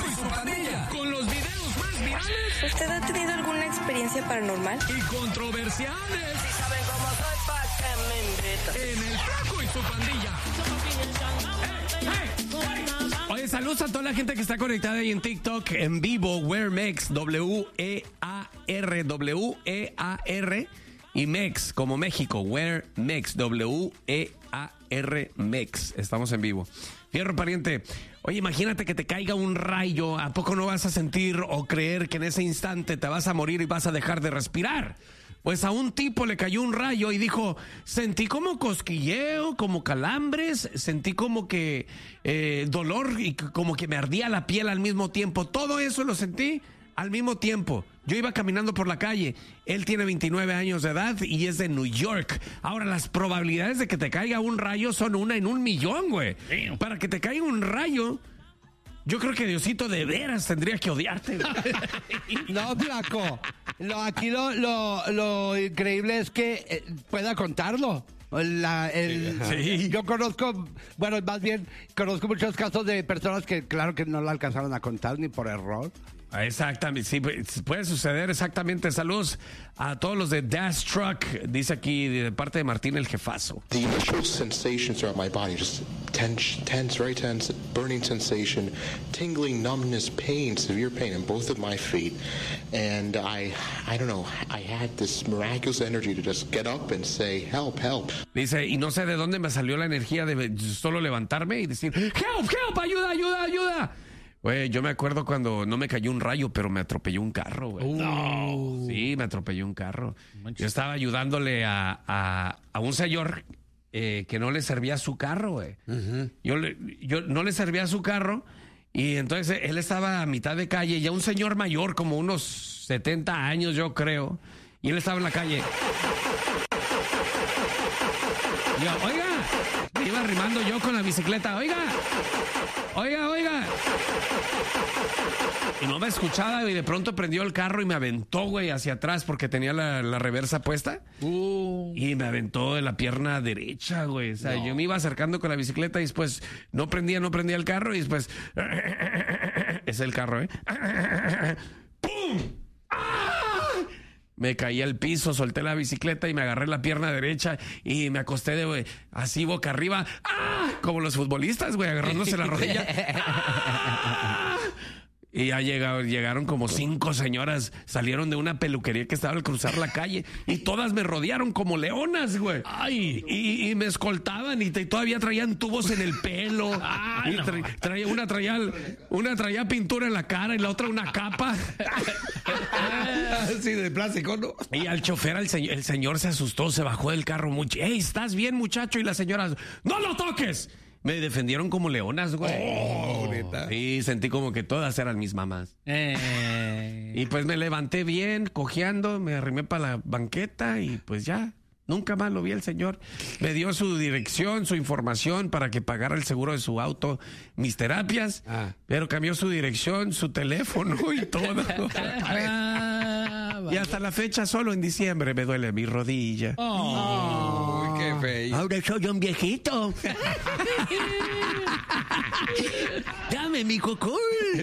y su pandilla. Con los videos más virales. ¿Usted ha tenido alguna experiencia paranormal? Y controversiales. Si saben cómo soy, pa' que me invitan. En el Flaco y su pandilla. Oye, saludos a toda la gente que está conectada ahí en TikTok, en vivo, WearMex, W-E-A-R, y Mex, como México, WearMex, W-E-A-R, Mex. Estamos en vivo. Fierro pariente, oye, imagínate que te caiga un rayo, ¿a poco no vas a sentir o creer que en ese instante te vas a morir y vas a dejar de respirar? Pues a un tipo le cayó un rayo y dijo, sentí como cosquilleo, como calambres, sentí como que dolor y como que me ardía la piel al mismo tiempo. Todo eso lo sentí al mismo tiempo. Yo iba caminando por la calle. Él tiene 29 años de edad y es de New York. Ahora, las probabilidades de que te caiga un rayo son 1 en 1,000,000, güey. Para que te caiga un rayo, yo creo que Diosito de veras tendría que odiarte. No, Flaco. Aquí lo increíble es que pueda contarlo. Sí. Yo conozco, bueno, más bien, conozco muchos casos de personas que, claro, que no la alcanzaron a contar ni por error. Exactamente, sí, puede suceder exactamente. Saludos a todos los de Dash Truck, dice aquí de parte de Martín el jefazo. The initial sensations throughout my body, just tense, very tense, burning sensation, tingling, numbness, pain, severe pain in both of my feet. And I don't know, I had this miraculous energy to just get up and say, help, help. Dice, y no sé de dónde me salió la energía de solo levantarme y decir, help, help, ayuda, ayuda, ayuda. Güey, yo me acuerdo cuando no me cayó un rayo, pero me atropelló un carro, güey. No. Sí, me atropelló un carro. Yo estaba ayudándole a un señor que no le servía su carro, güey. Uh-huh. Yo no le servía su carro y entonces él estaba a mitad de calle, ya un señor mayor, como unos 70 años, yo creo, y él estaba en la calle. Y yo, oiga, me iba arrimando yo con la bicicleta, oiga. Y no me escuchaba y de pronto prendió el carro y me aventó, güey, hacia atrás porque tenía la reversa puesta. Y me aventó de la pierna derecha, güey. O sea, yo me iba acercando con la bicicleta y después no prendía el carro y después... Es el carro, ¿eh? ¡Pum! Me caí al piso, solté la bicicleta y me agarré la pierna derecha y me acosté así boca arriba, ¡ah! Como los futbolistas, güey, agarrándose la rodilla. ¡Ah! Y ya llegaron como 5 señoras, salieron de una peluquería que estaba al cruzar la calle y todas me rodearon como leonas, güey. Ay, y me escoltaban y todavía traían tubos en el pelo. Ay, y una traía pintura en la cara y la otra una capa. Sí, de plástico, ¿no? Y al chofer, el señor se asustó, se bajó del carro mucho. ¡Ey, estás bien, muchacho! Y las señoras, ¡no lo toques! Me defendieron como leonas, güey. Neta. Y sentí como que todas eran mis mamás. Y pues me levanté bien, cojeando, me arrimé para la banqueta y pues ya. Nunca más lo vi el señor. Me dio su dirección, su información para que pagara el seguro de su auto, mis terapias. Pero cambió su dirección, su teléfono y todo. Y hasta la fecha, solo en diciembre, me duele mi rodilla. Qué feo. Ahora soy un viejito. Dame mi cocol.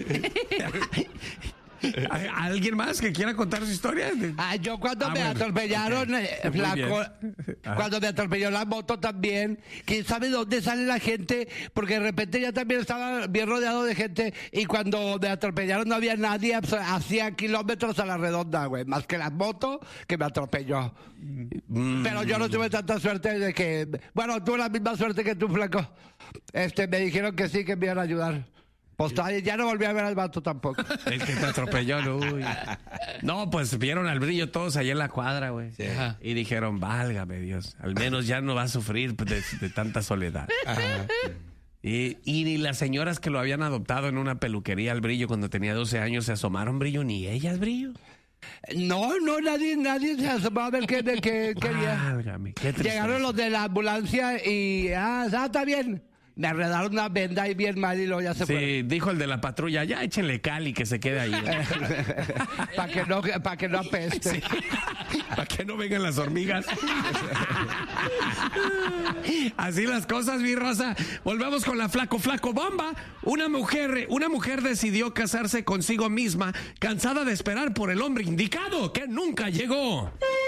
¿Alguien más que quiera contar su historia? Yo cuando me atropellaron, Flaco, cuando me atropelló la moto también, ¿quién sabe dónde sale la gente? Porque de repente ya también estaba bien rodeado de gente y cuando me atropellaron no había nadie, hacía kilómetros a la redonda, güey, más que la moto que me atropelló. Pero yo no tuve tanta suerte de que, bueno, tuve la misma suerte que tú, Flaco. Me dijeron que sí, que me iban a ayudar. Pues ya no volví a ver al vato tampoco. El que te atropelló, no. No, pues vieron al brillo todos allá en la cuadra, güey. Sí. Y dijeron, válgame Dios, al menos ya no va a sufrir de tanta soledad. Ajá. Y ni las señoras que lo habían adoptado en una peluquería al brillo cuando tenía 12 años se asomaron, brillo, ni ellas, brillo. No, nadie se asomó a ver qué quería. Válgame, qué tristeza. Llegaron los de la ambulancia y, está bien. Me arreglaron una venda y bien mal y luego ya se fue. Sí, dijo el de la patrulla, ya échenle cal y que se quede ahí. Para que no apeste. Sí. Para que no vengan las hormigas. Así las cosas, mi raza. Volvemos con la flaco bomba. Una mujer decidió casarse consigo misma, cansada de esperar por el hombre indicado, que nunca llegó.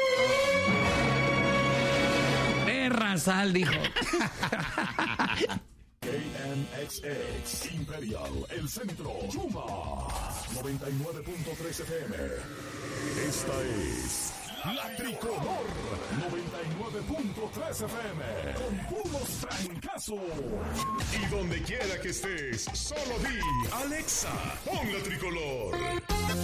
Sal, dijo. KMXX Imperial, el centro, Yuma 99.3 FM. Esta es La Tricolor 99.3 FM con puros trancazos. Y donde quiera que estés, solo di Alexa, pon La Tricolor.